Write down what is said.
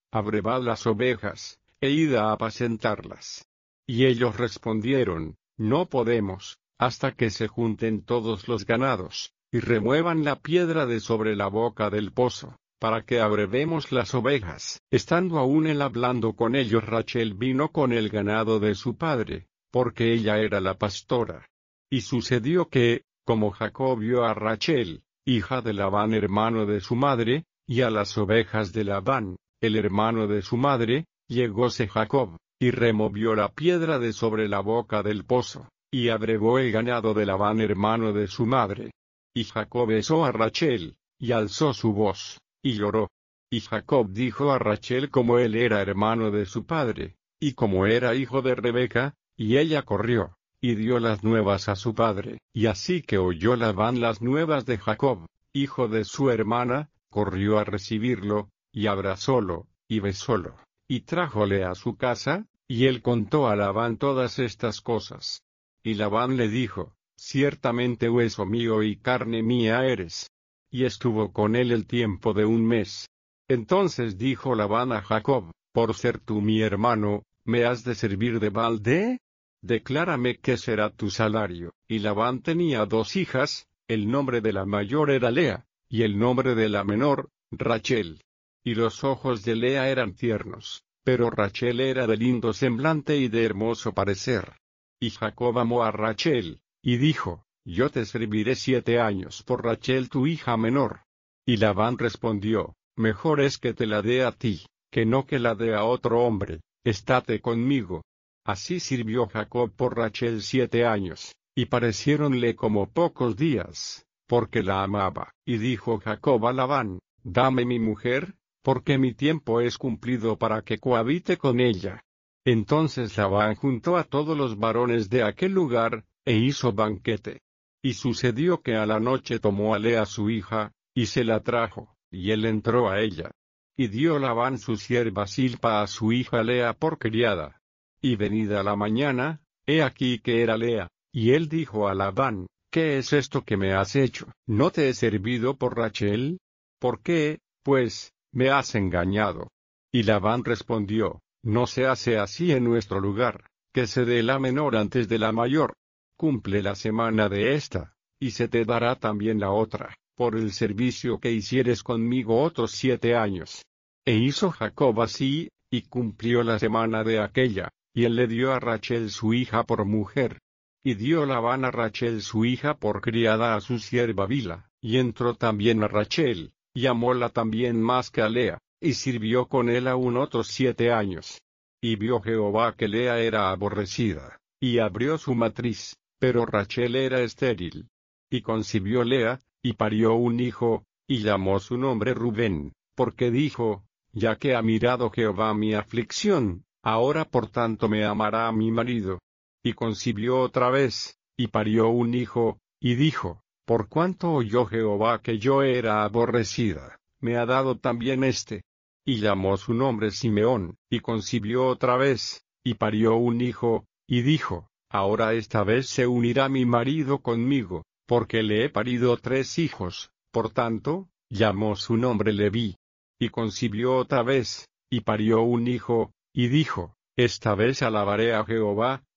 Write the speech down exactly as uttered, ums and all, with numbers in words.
abrevad las ovejas, e id a apacentarlas. Y ellos respondieron, no podemos, hasta que se junten todos los ganados, y remuevan la piedra de sobre la boca del pozo, para que abrevemos las ovejas. Estando aún él hablando con ellos, Rachel vino con el ganado de su padre, porque ella era la pastora. Y sucedió que, como Jacob vio a Rachel, hija de Labán hermano de su madre, y a las ovejas de Labán, el hermano de su madre, llegóse Jacob, y removió la piedra de sobre la boca del pozo, y abrevó el ganado de Labán hermano de su madre. Y Jacob besó a Rachel, y alzó su voz, y lloró. Y Jacob dijo a Rachel como él era hermano de su padre, y como era hijo de Rebeca, y ella corrió, y dio las nuevas a su padre. Y así que oyó Labán las nuevas de Jacob, hijo de su hermana, corrió a recibirlo, y abrazólo, y besólo, y trájole a su casa, y él contó a Labán todas estas cosas. Y Labán le dijo, ciertamente hueso mío y carne mía eres. Y estuvo con él el tiempo de un mes. Entonces dijo Labán a Jacob, por ser tú mi hermano, ¿me has de servir de balde? Declárame qué será tu salario. Y Labán tenía dos hijas, el nombre de la mayor era Lea, y el nombre de la menor, Rachel. Y los ojos de Lea eran tiernos, pero Rachel era de lindo semblante y de hermoso parecer. Y Jacob amó a Rachel, y dijo, yo te serviré siete años por Rachel tu hija menor. Y Labán respondió, mejor es que te la dé a ti, que no que la dé a otro hombre, estate conmigo. Así sirvió Jacob por Rachel siete años, y pareciéronle como pocos días, porque la amaba. Y dijo Jacob a Labán, dame mi mujer, porque mi tiempo es cumplido para que cohabite con ella. Entonces Labán juntó a todos los varones de aquel lugar, e hizo banquete. Y sucedió que a la noche tomó a Lea su hija, y se la trajo, y él entró a ella. Y dio Labán su sierva Silpa a su hija Lea por criada. Y venida la mañana, he aquí que era Lea, y él dijo a Labán, ¿qué es esto que me has hecho? ¿No te he servido por Rachel? ¿Por qué, pues, me has engañado? Y Labán respondió, no se hace así en nuestro lugar, que se dé la menor antes de la mayor. Cumple la semana de esta, y se te dará también la otra, por el servicio que hicieres conmigo otros siete años. E hizo Jacob así, y cumplió la semana de aquella, y él le dio a Rachel su hija por mujer. Y dio Labán a Rachel su hija por criada a su sierva Bila, y entró también a Rachel, y amóla también más que a Lea, y sirvió con él aún otros siete años. Y vio Jehová que Lea era aborrecida, y abrió su matriz, pero Rachel era estéril. Y concibió Lea, y parió un hijo, y llamó su nombre Rubén, porque dijo, ya que ha mirado Jehová mi aflicción, ahora por tanto me amará a mi marido. Y concibió otra vez, y parió un hijo, y dijo, por cuanto oyó Jehová que yo era aborrecida, me ha dado también este. Y llamó su nombre Simeón, y concibió otra vez, y parió un hijo, y dijo, ahora esta vez se unirá mi marido conmigo, porque le he parido tres hijos, por tanto, llamó su nombre Leví. Y concibió otra vez, y parió un hijo, y dijo, esta vez alabaré a Jehová,